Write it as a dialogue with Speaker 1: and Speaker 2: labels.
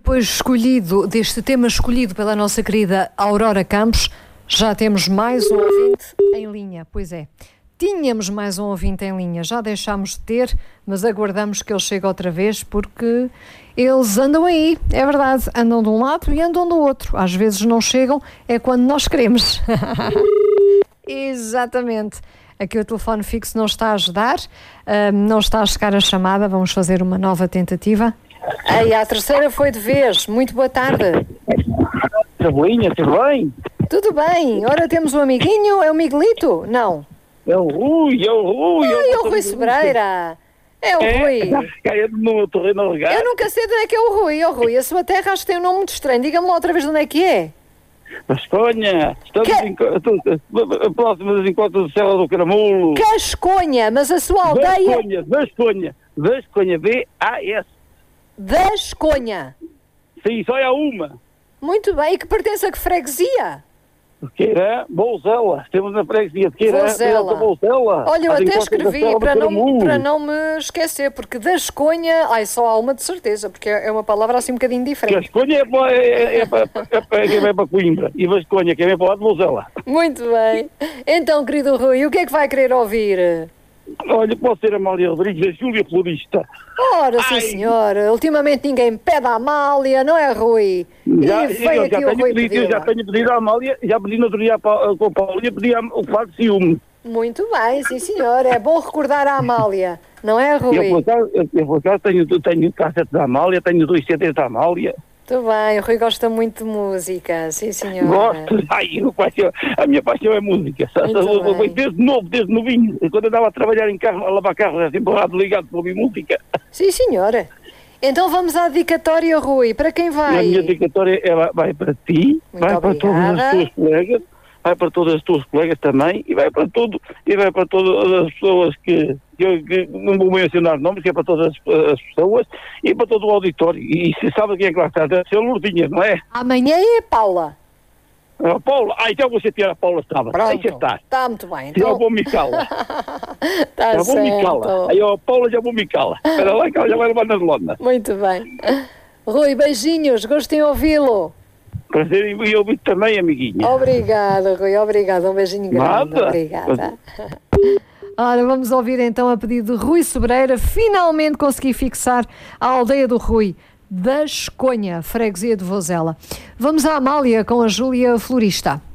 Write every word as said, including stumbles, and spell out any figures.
Speaker 1: depois escolhido, deste tema escolhido pela nossa querida Aurora Campos, já temos mais um ouvinte em linha. Pois é, tínhamos mais um ouvinte em linha, já deixámos de ter, mas aguardamos que ele chegue outra vez, porque eles andam aí, é verdade, andam de um lado e andam do outro. Às vezes não chegam, é quando nós queremos. Exatamente. Aqui o telefone fixo não está a ajudar, uh, não está a chegar a chamada, vamos fazer uma nova tentativa. Aí, a terceira foi de vez. Muito boa tarde.
Speaker 2: Saboinha, tudo bem?
Speaker 1: Tudo bem. Ora, temos um amiguinho, é o Miguelito? Não.
Speaker 2: É o Rui, é o Rui.
Speaker 1: Ai, é o Rui Sobreira. É o
Speaker 2: é,
Speaker 1: Rui.
Speaker 2: É no meu terreno regado.
Speaker 1: Eu nunca sei de onde é que é o Rui. É o Rui, a sua terra acho que tem um nome muito estranho. Diga-me lá outra vez de onde é que é.
Speaker 2: Vasconha, estamos
Speaker 1: que...
Speaker 2: em, próximo das encontros do Serra do Caramulo.
Speaker 1: Casconha, mas a sua aldeia...
Speaker 2: Vasconha, Vasconha, Vasconha, V A S.
Speaker 1: Vasconha.
Speaker 2: Sim, só é uma.
Speaker 1: Muito bem, e que pertence a que freguesia?
Speaker 2: Queira, Bolzela, temos na freguesia de Queira, Bolzela.
Speaker 1: Olha, eu até escrevi para não, para não me esquecer, porque da Esconha, ai, só há uma de certeza, porque é uma palavra assim um bocadinho diferente.
Speaker 2: A Esconha é para, é, é, para, é, para, é para Coimbra e Vasconha, que é para lá de Bolzela.
Speaker 1: Muito bem. Então, querido Rui, o que é que vai querer ouvir?
Speaker 2: Olha, pode ser a Amália Rodrigues, a Júlia Florista.
Speaker 1: Ora, sim, senhora. Ultimamente ninguém pede a Amália, não é, Rui?
Speaker 2: Já,
Speaker 1: e veio
Speaker 2: eu,
Speaker 1: aqui
Speaker 2: já
Speaker 1: o Rui
Speaker 2: pedido, eu já tenho pedido à Amália, já pedi no outro dia com o Paulo e pedi o Flávio de ciúme.
Speaker 1: Muito bem, sim, senhor. É bom recordar a Amália, não é, Rui?
Speaker 2: Eu, por acaso, eu, por acaso tenho, tenho cassete da Amália, tenho dois C Ds da Amália.
Speaker 1: Muito bem, o Rui gosta muito de música, sim, senhor.
Speaker 2: Gosto, ai, eu, a minha paixão é música. Eu, desde novo, desde novinho, quando eu andava a trabalhar em carro, a lavar carro, era sempre rádio ligado para ouvir música.
Speaker 1: Sim, senhora. Então vamos à dedicatória, Rui. Para quem vai?
Speaker 2: A minha dedicatória é, vai para ti,
Speaker 1: muito
Speaker 2: vai
Speaker 1: obrigada.
Speaker 2: Para todas as tuas colegas, vai para todas as tuas colegas também, e vai para tudo, e vai para todas as pessoas que, que, que não vou mencionar nomes, que é para todas as, as pessoas, e para todo o auditório. E se sabe quem é que lá está? Deve ser a Lourdinha, não é?
Speaker 1: Amanhã é a Paula.
Speaker 2: A Paula, ah, então vou chatear a Paula, estava.
Speaker 1: Pronto,
Speaker 2: estar.
Speaker 1: Está muito bem.
Speaker 2: Então... Já vou me cala.
Speaker 1: Está
Speaker 2: já
Speaker 1: certo.
Speaker 2: vou me cala. Aí a Paula já vou me cala. Espera lá que ela já vai levar nas lonas.
Speaker 1: Muito bem. Rui, beijinhos, gostei de ouvi-lo.
Speaker 2: Prazer em ouvir também, amiguinha.
Speaker 1: Obrigada, Rui, obrigada. Um beijinho grande.
Speaker 2: Nada.
Speaker 1: Obrigada. Ora, vamos ouvir então a pedido de Rui Sobreira. Finalmente consegui fixar a aldeia do Rui, da Esconha, freguesia de Vozela. Vamos à Amália com a Júlia Florista.